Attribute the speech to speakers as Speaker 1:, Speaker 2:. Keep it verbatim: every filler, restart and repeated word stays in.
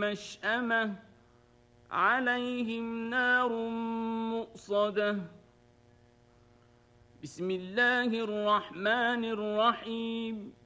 Speaker 1: مشأمة عليهم نار مؤصدة. بسم الله الرحمن الرحيم